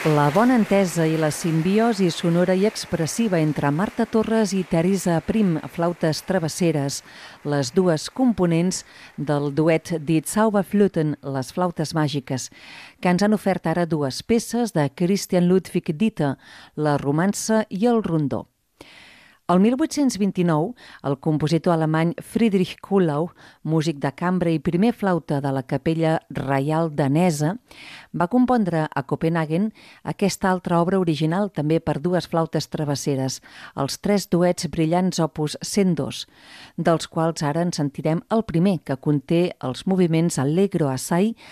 La bona entesa i la simbiosi sonora i expressiva entre Marta Torres i Teresa Prim, flautes travesseres, les dues components del duet Die Zauberflöten, les flautes màgiques, que ens han ofert ara dues peces de Christian Ludwig Dieter, la romança i el rondó. El 1829, el compositor alemany Friedrich Kuhlau, músic de cambra i primer flauta de la Capella Reial danesa, va compondre a Copenhagen aquesta altra obra original també per dues flautes travesseres, els tres duets brillants opus 102, dels quals ara en sentirem el primer, que conté els moviments Allegro assai,